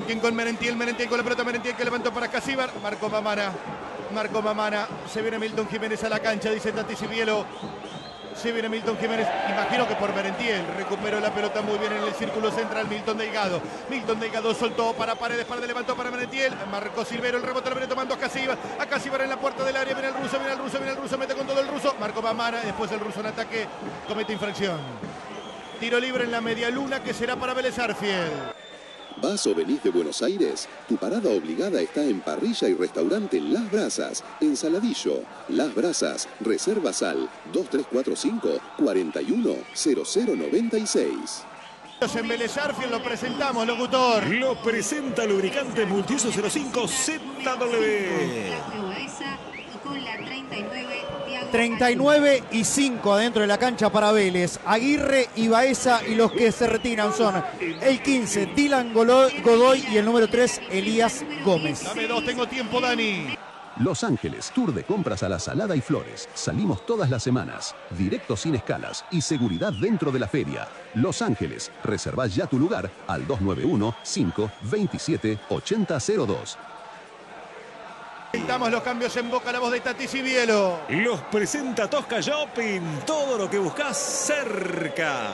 Walking con Merentiel con la pelota, Merentiel que levantó para Casíbar. Marco Mamana. Se viene Milton Jiménez a la cancha, dice Tati Sibielo. Se viene Milton Jiménez, imagino que por Merentiel. Recuperó la pelota muy bien en el círculo central Milton Delgado. Milton Delgado soltó para Paredes, levantó para Merentiel. Marco Silvero, el rebote lo viene tomando a Casíbar en la puerta del área. Viene el ruso, mete con todo el ruso. Marco Mamana, después el ruso en ataque, comete infracción. Tiro libre en la media luna que será para Vélez Sarsfield. ¿Vas o venís de Buenos Aires? Tu parada obligada está en Parrilla y Restaurante Las Brasas, en Saladillo. Las Brasas, reservas al 2345-410096. En Vélez Sarsfield lo presentamos, locutor. Lo presenta Lubricante Multiuso 05 ZW. 39 y 5 adentro de la cancha para Vélez. Aguirre y Baeza, y los que se retiran son el 15, Dylan Godoy, y el número 3, Elías Gómez. Dame dos, tengo tiempo, Dani. Los Ángeles, tour de compras a la Salada y Flores. Salimos todas las semanas. Directo sin escalas y seguridad dentro de la feria. Los Ángeles, reserva ya tu lugar al 291-527-8002. Damos los cambios en Boca, la voz de Tati Sibielo. Los presenta Tosca Shopping, todo lo que buscas cerca.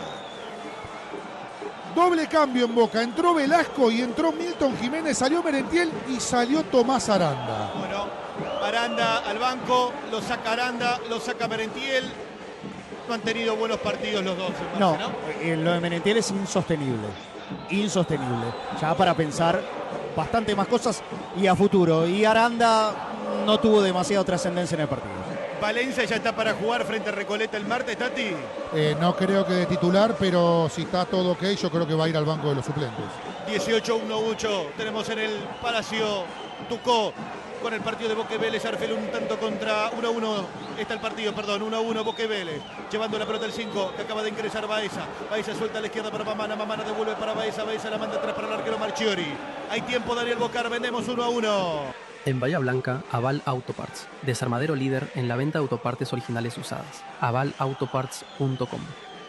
Doble cambio en Boca, entró Velasco y entró Milton Jiménez, salió Merentiel y salió Tomás Aranda. Bueno, Aranda al banco, lo saca Aranda, lo saca Merentiel. No han tenido buenos partidos los dos. No, lo de Merentiel es insostenible. Ya para pensar bastante más cosas y a futuro. Y Aranda no tuvo demasiada trascendencia en el partido. Valencia ya está para jugar frente a Recoleta el martes, Tati. No creo que de titular, pero si está todo ok, yo creo que va a ir al banco de los suplentes. 18-1-8. Tenemos en el Palacio Tucó con el partido de Boca y Vélez Sarsfield, un tanto contra 1-1. Está el partido, 1-1 Boca y Vélez. Llevando la pelota el 5, que acaba de ingresar Baeza. Baeza suelta a la izquierda para Mamana. Mamana devuelve para Baeza. Baeza la manda atrás para el arquero Marchiori. Hay tiempo, Daniel Bocar. Vendemos 1-1. En Bahía Blanca, Aval Autoparts, desarmadero líder en la venta de autopartes originales usadas. avalautoparts.com.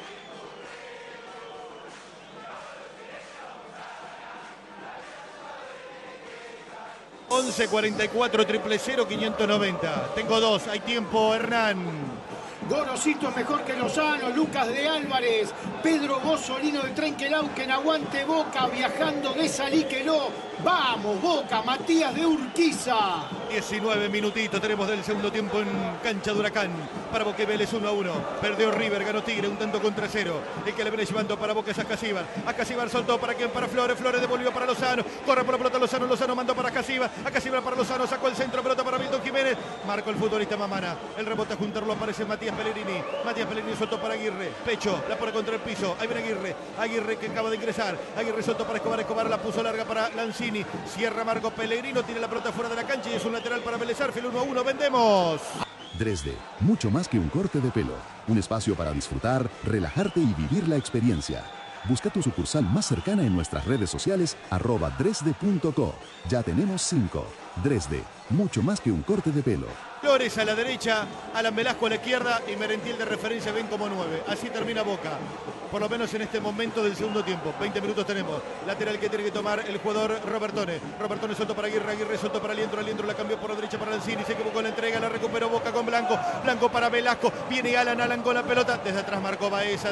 ...11 44 000 590. Tengo dos, hay tiempo, Hernán. Gorosito es mejor que Lozano, Lucas de Álvarez, Pedro Bosolino de Trenquelauquen, aguante Boca, viajando de Salíqueló. Vamos Boca, Matías de Urquiza. 19 minutitos tenemos del segundo tiempo en cancha de Huracán. Para Boca y Vélez 1-1. Perdió River, ganó Tigre, un tanto contra 0. El que le viene llevando para Boca es Acasíbar. Acasíbar soltó para quién, para Flores. Flores devolvió para Lozano. Corre por la pelota Lozano. Lozano mandó para Acasíbar. Acasíbar para Lozano. Sacó el centro, pelota para Milton Jiménez. Marcó el futbolista Mamana. El rebote a juntarlo aparece Matías Pellegrini. Matías Pellegrini soltó para Aguirre. Pecho, la pone contra el piso. Ahí viene Aguirre. Aguirre que acaba de ingresar. Aguirre soltó para Escobar. Escobar la puso larga para Lanzini. Cierra Marco Pellegrino. Tiene la pelota fuera de la cancha y es un lateral para Vélez Sarsfield. 1-1. Vendemos. Dresde, mucho más que un corte de pelo. Un espacio para disfrutar, relajarte y vivir la experiencia. Busca tu sucursal más cercana en nuestras redes sociales @dresde.co. Ya tenemos 5. Dresde, mucho más que un corte de pelo. Flores a la derecha, Alan Velasco a la izquierda y Merentiel de referencia ven como 9. Así termina Boca, por lo menos en este momento del segundo tiempo. 20 minutos tenemos. Lateral que tiene que tomar el jugador Robertone. Robertone soltó para Aguirre, Aguirre soltó para Aliendro, Aliendro la cambió por la derecha para Lanzini, se equivocó en la entrega, la recuperó Boca con Blanco. Blanco para Velasco, viene Alan con la pelota. Desde atrás marcó Baeza,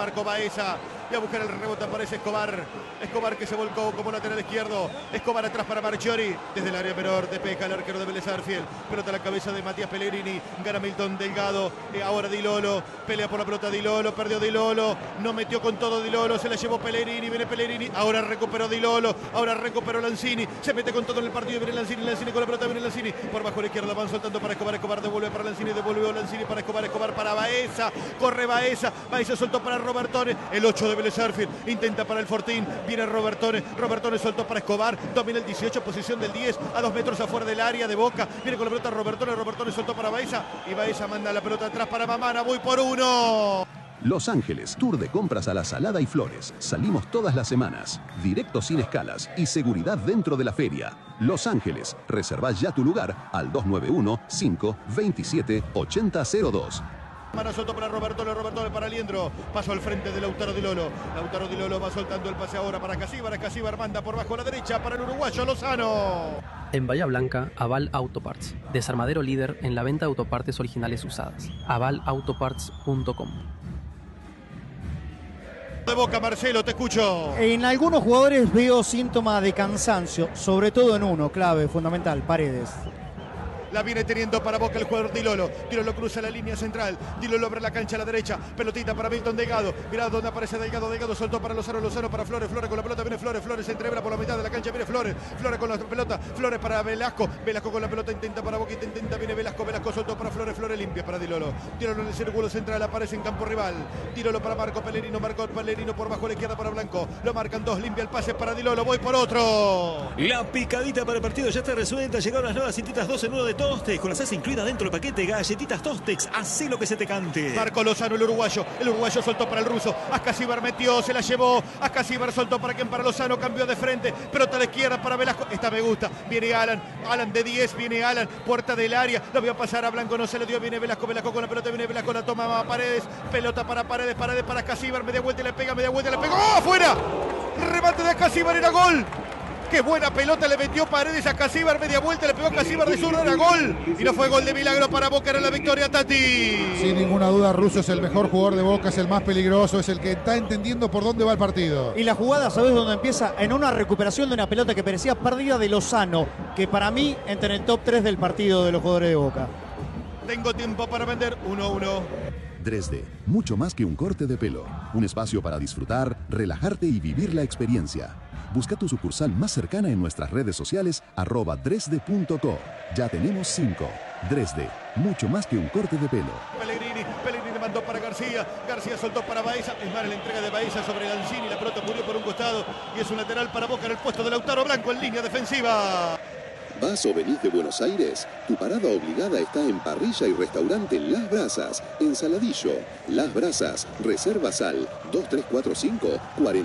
y a buscar el rebote aparece Escobar. Escobar que se volcó como lateral izquierdo. Escobar atrás para Marchiori. Desde el área menor despeja el arquero de Vélez Sarsfield. Pelota a la cabeza de Matías Pellegrini. Gana Milton Delgado. Ahora Di Lolo. Pelea por la pelota Di Lolo. Perdió Di Lolo. No metió con todo Di Lolo. Se la llevó Pellegrini. Viene Pellegrini. Ahora recuperó Di Lolo. Ahora recuperó Lanzini. Se mete con todo en el partido. Viene Lanzini. Lanzini con la pelota. Viene Lanzini. Por bajo la izquierda van soltando para Escobar. Escobar devuelve para Lanzini. Devolvió Lanzini para Escobar. Escobar para Baeza. Corre Baeza. Baeza soltó para Robertone. El 8 de Vélez Sarsfield. Intenta para el Fortín. Viene Robertone. Robertone soltó para Escobar. Domina el 18. Posición del 10. A 2 metros afuera del área de Boca. Viene con la pelota Robertone. Robertone soltó para Baeza. Y Baeza manda la pelota atrás para Mamana. Voy por 1. Los Ángeles, tour de compras a la Salada y Flores. Salimos todas las semanas. Directo sin escalas y seguridad dentro de la feria. Los Ángeles, reserva ya tu lugar al 291-527-8002. Mano soltó para Robertone para Liendro. Paso al frente de Lautaro Di Lolo. Lautaro Di Lolo va soltando el pase ahora para Casíbar. Casíbar manda por bajo a la derecha para el uruguayo Lozano. En Bahía Blanca, Aval Autoparts, desarmadero líder en la venta de autopartes originales usadas. avalautoparts.com. De Boca, Marcelo, te escucho. En algunos jugadores veo síntomas de cansancio, sobre todo en uno, clave, fundamental, Paredes. La viene teniendo para Boca el jugador Di Lolo. Di Lolo cruza la línea central. Di Lolo abre la cancha a la derecha. Pelotita para Milton Delgado. Mirá dónde aparece Delgado. Delgado soltó para Lozano. Lozano para Flores. Flores con la pelota. Viene Flores. Flores se entrevera por la mitad de la cancha. Viene Flores. Flores con la pelota. Flores para Velasco. Velasco con la pelota. Intenta para Boca. Intenta. Viene Velasco. Velasco soltó para Flores. Flores limpia para Di Lolo. Di Lolo en el círculo central. Aparece en campo rival. Di Lolo para Marco Pellerino. Marco Pellerino por bajo a la izquierda para Blanco. Lo marcan dos. Limpia el pase para Di Lolo. Voy por otro. La picadita para el partido ya está resuelta. Llegaron las nuevas cintitas 2 en 1 de Tostex con la salsa incluida dentro del paquete. Galletitas Tostex, hacé lo que se te cante. Marco Lozano, el uruguayo soltó para el ruso. Ascasíbar metió, se la llevó. Ascasíbar soltó para quien, para Lozano, cambió de frente. Pelota a la izquierda para Velasco. Esta me gusta. Viene Alan de 10, viene Alan, puerta del área. Lo voy a pasar a Blanco, no se le dio. Viene Velasco con la pelota, viene Velasco, la toma a Paredes. Pelota para Paredes para Ascasíbar. Media vuelta y le pega, media vuelta y le pegó. ¡Oh, afuera! Remate de Ascasíbar, era gol. Qué buena pelota le metió Paredes a Casíbar, media vuelta, le pegó a Casíbar de zurda, era gol. Y no fue gol de milagro para Boca, era la victoria, Tati. Sin ninguna duda, Russo es el mejor jugador de Boca, es el más peligroso, es el que está entendiendo por dónde va el partido. Y la jugada, ¿sabes dónde empieza? En una recuperación de una pelota que parecía perdida de Lozano, que para mí entra en el top 3 del partido de los jugadores de Boca. Tengo tiempo para vender 1-1. Dresde, mucho más que un corte de pelo. Un espacio para disfrutar, relajarte y vivir la experiencia. Busca tu sucursal más cercana en nuestras redes sociales @dresde.co. Ya tenemos 5. Dresde, mucho más que un corte de pelo. Pellegrini mandó para García. García soltó para Baeza. Es más, la entrega de Baeza sobre Lanzini. La pelota murió por un costado y es un lateral para Boca en el puesto de Lautaro Blanco en línea defensiva. ¿Vas o venís de Buenos Aires? Tu parada obligada está en Parrilla y Restaurante Las Brasas, en Saladillo. Las Brasas, reserva al 2345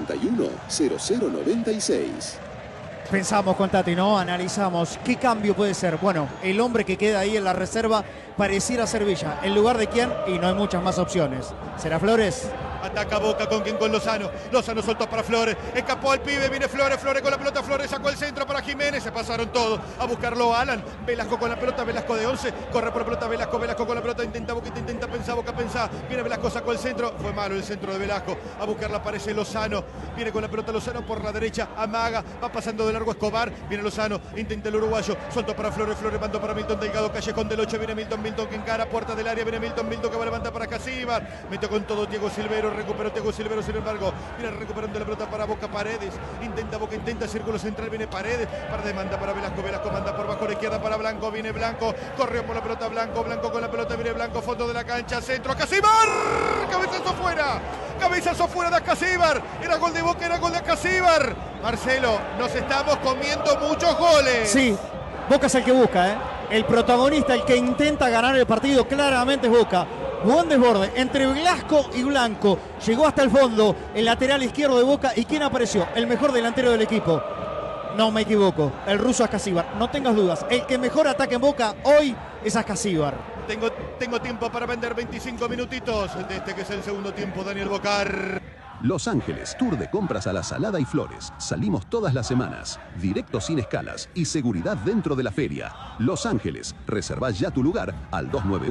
410096. Pensamos con Tati, ¿no? Analizamos qué cambio puede ser. Bueno, el hombre que queda ahí en la reserva pareciera ser Villa. ¿En lugar de quién? Y no hay muchas más opciones. ¿Será Flores? Ataca Boca con quien, con Lozano. Lozano soltó para Flores. Escapó al pibe. Viene Flores. Flores con la pelota. Flores sacó el centro para Jiménez. Se pasaron todos a buscarlo. Alan. Velasco con la pelota. Velasco de 11. Corre por la pelota. Velasco. Velasco con la pelota. Intenta Boca. Intenta pensar. Boca pensar. Viene Velasco. Sacó el centro. Fue malo el centro de Velasco. A buscarla aparece Lozano. Viene con la pelota Lozano por la derecha. Amaga. Va pasando de largo Escobar. Viene Lozano. Intenta el uruguayo. Soltó para Flores. Flores mandó para Milton Delgado. Callejón del 8. Viene Milton. Milton que encara. Puerta del área. Viene Milton. Milton que va a levantar para Casíbar. Metió con todo Diego Silvero. Recuperó Diego Silvero. Sin embargo, viene recuperando la pelota para Boca. Paredes. Intenta Boca. Intenta círculo central. Viene Paredes. Paredes manda para Velasco. Velasco manda por bajo a la izquierda para Blanco. Viene Blanco. Corrió por la pelota Blanco. Blanco con la pelota. Viene Blanco. Fondo de la cancha. Centro. ¡Casíbar! Cabezazo fuera. Cabezazo fuera de Casíbar. Era gol de Boca. Era gol de Casíbar. Marcelo, nos estamos comiendo muchos goles. Sí, Boca es el que busca, ¿eh? El protagonista, el que intenta ganar el partido, claramente es Boca. Buen desborde entre Velasco y Blanco. Llegó hasta el fondo, el lateral izquierdo de Boca. ¿Y quién apareció? El mejor delantero del equipo. No me equivoco, el ruso Ascasíbar. No tengas dudas, el que mejor ataca en Boca hoy es Ascasíbar. Tengo tiempo para vender 25 minutitos de este que es el segundo tiempo, Daniel Bocar. Los Ángeles, tour de compras a la Salada y Flores. Salimos todas las semanas. Directo sin escalas y seguridad dentro de la feria. Los Ángeles, reserva ya tu lugar al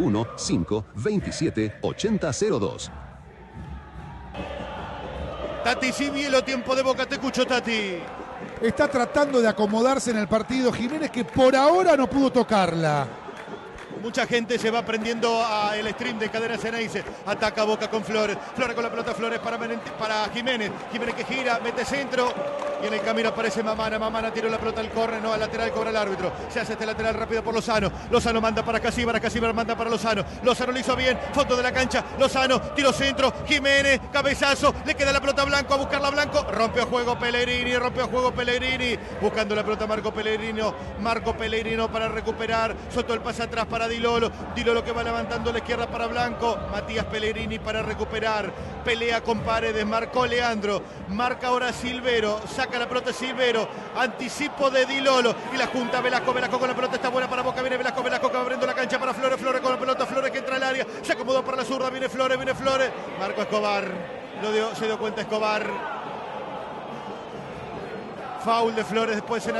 291-527-8002. Tati Cibielo, tiempo de Boca, te escucho, Tati. Está tratando de acomodarse en el partido Jiménez, que por ahora no pudo tocarla. Mucha gente se va prendiendo a el stream de Cadena Ceneice. Ataca Boca con Flores. Flores con la pelota. Flores para Jiménez. Jiménez que gira, mete centro. Y en el camino aparece Mamana. Mamana tiró la pelota al córner, no al lateral, cobra el árbitro. Se hace este lateral rápido por Lozano. Lozano manda para Casíbar. Casíbar manda para Lozano. Lozano lo hizo bien. Fondo de la cancha. Lozano, tiro centro. Jiménez, cabezazo. Le queda la pelota a Blanco. A buscarla a Blanco. Rompió juego Pellegrini. Buscando la pelota Marco Pellegrino para recuperar. Soltó el pase atrás para Di Lolo. Di Lolo que va levantando a la izquierda para Blanco. Matías Pellegrini para recuperar. Pelea con Paredes. Marcó Leandro. Marca ahora Silvero. Saca saca la pelota Silvero, anticipo de Di Lolo y la junta Velasco con la pelota, está buena para Boca, viene Velasco que va abriendo la cancha para Flores con la pelota, Flores que entra al área, se acomodó para la zurda, viene Flores, Marco Escobar, se dio cuenta Escobar, foul de Flores después en